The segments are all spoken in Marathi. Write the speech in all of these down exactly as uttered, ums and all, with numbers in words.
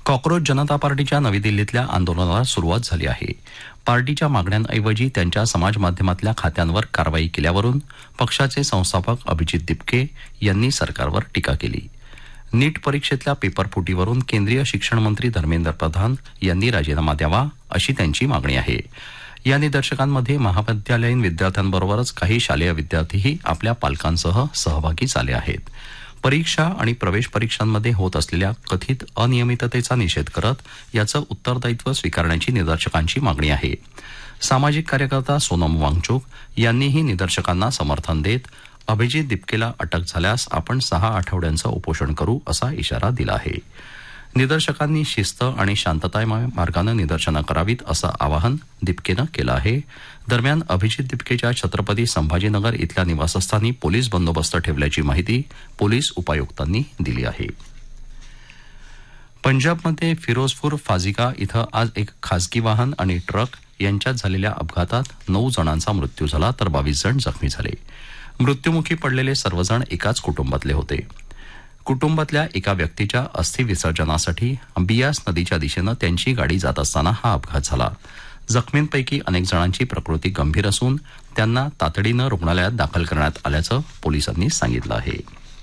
कॉक्रोच जनता पार्टीच्या नवी दिल्लीतल्या आंदोलनाला सुरुवात झाली आहे. पार्टीच्या मागण्यांऐवजी त्यांच्या समाजमाध्यमातल्या खात्यांवर कारवाई केल्यावरून पक्षाचे संस्थापक अभिजित दिपके यांनी सरकारवर टीका केली. नीट परीक्षेतल्या पेपरफुटीवरून केंद्रीय शिक्षण मंत्री धर्मेंद्र प्रधान यांनी राजीनामा द्यावा अशी त्यांची मागणी आहे. या निदर्शकांमध्ये महाविद्यालयीन विद्यार्थ्यांबरोबरच काही शालेय विद्यार्थीही आपल्या पालकांसह सहभागी झाले आहेत. परीक्षा आणि प्रवेश परीक्षांमध्ये होत असलेल्या कथित अनियमिततेचा निषेध करत याचं उत्तरदायित्व स्वीकारण्याची निदर्शकांची मागणी आहे. सामाजिक कार्यकर्ता सोनम वांगचुक यांनीही निदर्शकांना समर्थन देत अभिजित दिपकेला अटक झाल्यास आपण सहा आठवड्यांचं उपोषण करू असा इशारा दिला आहे. निदर्शकांनी शिस्त आणि शांततामय मार्गानं निदर्शनं करावीत असं आवाहन दिपकेनं केलं आहे. दरम्यान अभिजित दिपकेच्या छत्रपती संभाजीनगर इथल्या निवासस्थानी पोलीस बंदोबस्त ठेवल्याची माहिती पोलीस उपायुक्तांनी दिली आहे. पंजाबमध्ये फिरोजपूर फाजिका इथं आज एक खासगी वाहन आणि ट्रक यांच्यात झालेल्या अपघातात नऊ जणांचा मृत्यू झाला तर बावीस जण जखमी झाले. मृत्यूमुखी पडलेले सर्वजण एकाच कुटुंबातले होते. कुटुंबातल्या एका व्यक्तीच्या अस्थि विसर्जनासाठी बियास नदीच्या दिशेनं त्यांची गाडी जात असताना हा अपघात झाला. जखमींपैकी अनेक जणांची प्रकृती गंभीर असून त्यांना तातडीनं रुग्णालयात दाखल करण्यात आल्याचं पोलिसांनी सांगितलं आहे.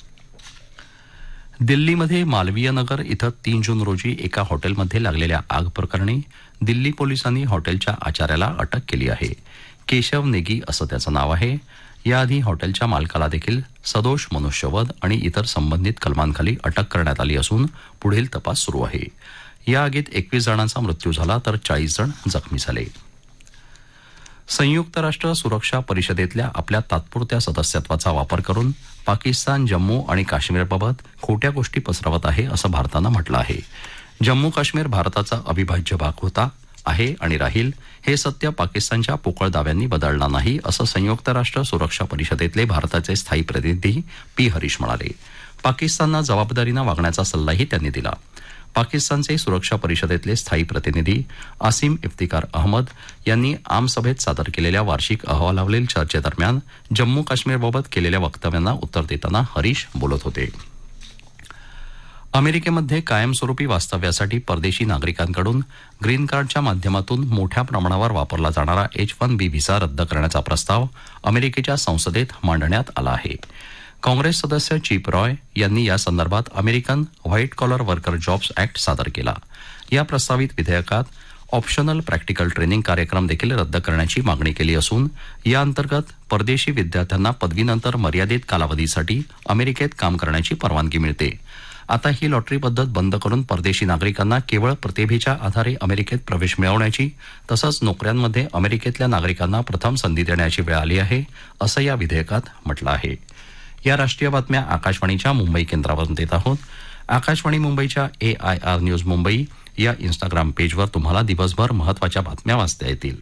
दिल्लीमध्ये मालवीय नगर इथं तीन जून रोजी एका हॉटेलमध्ये लागलेल्या आग प्रकरणी दिल्ली पोलिसांनी हॉटेलच्या आचाऱ्याला अटक केली आहे. केशव नेगी असं त्याचं नाव आहे. याआधी हॉटेलच्या मालकाला देखील सदोष मनुष्यवध आणि इतर संबंधित कलमांखाली अटक करण्यात आली असून पुढील तपास सुरू आहे. या आगीत एकवीस जणांचा मृत्यू झाला तर चाळीस जण जखमी झाले. संयुक्त राष्ट्र सुरक्षा परिषदेतल्या आपल्या तात्पुरत्या सदस्यत्वाचा वापर करून पाकिस्तान जम्मू आणि काश्मीरबाबत खोट्या गोष्टी पसरवत आहे असं भारतानं म्हटलं आहे. जम्मू काश्मीर भारताचा अविभाज्य भाग होता आहे आणि राहील हे सत्य पाकिस्तानच्या पोकळ दाव्यांनी बदलणार नाही असं संयुक्त राष्ट्र सुरक्षा परिषदेतले भारताचे स्थायी प्रतिनिधी पी हरीश म्हणाले. पाकिस्ताननं जबाबदारीनं वागण्याचा सल्लाही त्यांनी दिला. पाकिस्तानचे सुरक्षा परिषदेतले स्थायी प्रतिनिधी आसिम इफ्तिकार अहमद यांनी आमसभेत सादर केलेल्या वार्षिक अहवालावरील चर्चेदरम्यान जम्मू काश्मीरबाबत केलेल्या वक्तव्यांना उत्तर देताना हरीश बोलत होते. अमेरिकेमध्ये कायमस्वरूपी वास्तव्यासाठी परदेशी नागरिकांकडून ग्रीन कार्डच्या माध्यमातून मोठ्या प्रमाणावर वापरला जाणारा एच वन बी व्हिसा रद्द करण्याचा प्रस्ताव अमेरिकेच्या संसदेत मांडण्यात आला आहे. काँग्रेस सदस्य चिप रॉय यांनी या संदर्भात American white collar worker jobs act सादर केला. या प्रस्तावित विधेयकात ऑप्शनल प्रॅक्टिकल ट्रेनिंग कार्यक्रम देखील रद्द करण्याची मागणी केली असून या अंतर्गत परदेशी विद्यार्थ्यांना पदवीनंतर मर्यादित कालावधीसाठी अमेरिकेत काम करण्याची परवानगी मिळते. आता ही लॉटरी पद्धत बंद करून परदेशी नागरिकांना केवळ प्रतिभेच्या आधारे अमेरिकेत प्रवेश मिळवण्याची तसंच नोकऱ्यांमध्ये अमेरिकेतल्या नागरिकांना प्रथम संधी देण्याची वेळ आली आहे असं या विधेयकात म्हटलं आहे. या राष्ट्रीय बातम्या आकाशवाणीच्या मुंबई केंद्रावरून देत आहोत. आकाशवाणी मुंबईच्या ए आय आर न्यूज मुंबई या इन्स्टाग्राम पेजवर तुम्हाला दिवसभर महत्त्वाच्या बातम्या वाचता येतील.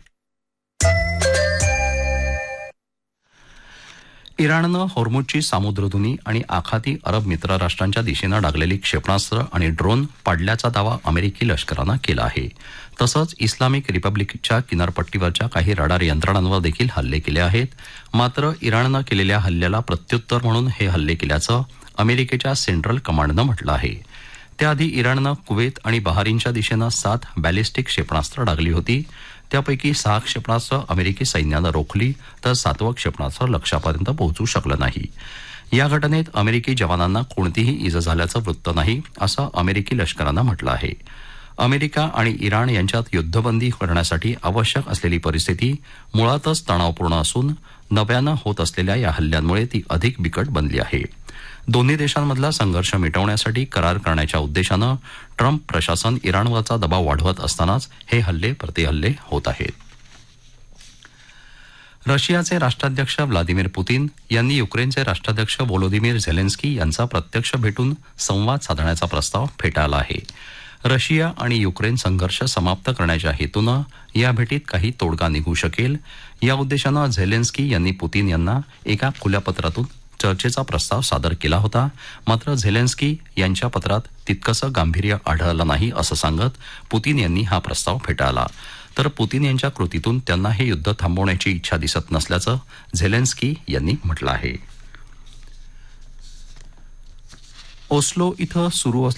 इराणनं होर्मुझची सामुद्रधुनी आणि आखाती अरब मित्र राष्ट्रांच्या दिशेनं डागलेली क्षेपणास्त्र आणि ड्रोन पाडल्याचा दावा अमेरिकी लष्करानं केला आहे. तसंच इस्लामिक रिपब्लिकच्या किनारपट्टीवरच्या काही रडार यंत्रणांवर देखील हल्ले केले आहेत. मात्र इराणनं केलेल्या हल्ल्याला प्रत्युत्तर म्हणून हे हल्ले केल्याचं अमेरिकेच्या सेंट्रल कमांडनं म्हटलं आहे. त्याआधी इराणनं कुवेत आणि बहारीनच्या दिशेनं सात बॅलिस्टिक क्षेपणास्त्र डागली होती. त्यापैकी सहा क्षेपणास्त्र अमेरिकी सैन्यानं रोखली तर सातवं क्षेपणास्त्र लक्ष्यापर्यंत पोहोचू शकलं नाही. या घटनेत अमेरिकी जवानांना कोणतीही इजा झाल्याचं वृत्त नाही असं अमेरिकी लष्करानं म्हटलं आहे. अमेरिका आणि इराण यांच्यात युद्धबंदी करण्यासाठी आवश्यक असलेली परिस्थिती मुळातच तणावपूर्ण असून नव्यानं होत असलेल्या या हल्ल्यांमुळे ती अधिक बिकट बनली आहे. दोन्ही देशांमधला संघर्ष मिटवण्यासाठी करार करण्याच्या उद्देशानं ट्रम्प प्रशासन इराणवरचा दबाव वाढवत असतानाच हे हल्ले प्रतिहल्ले होत आहेत. रशियाचे राष्ट्राध्यक्ष व्लादिमीर पुतीन यांनी युक्रेनचे राष्ट्राध्यक्ष व्होलोदिमीर झेलेन्स्की यांचा प्रत्यक्ष भेटून संवाद साधण्याचा प्रस्ताव फेटाळला आहे. रशिया आणि युक्रेन संघर्ष समाप्त करण्याच्या हेतूनं या भेटीत काही तोडगा निघू शकेल या उद्देशानं झेलेन्स्की यांनी पुतीन यांना एका खुल्या पत्रातून चर्चेचा प्रस्ताव सादर केला होता. मात्र झेलेन्स्की यांच्या पत्रात तितकंसं गांभीर्य आढळलं नाही असं सांगत पुतीन यांनी हा प्रस्ताव फेटाळला. तर पुतीन यांच्या कृतीतून त्यांना हे युद्ध थांबवण्याची इच्छा दिसत नसल्याचं झेलेन्स्की यांनी म्हटलं आहे. ओस्लो इथं सुरू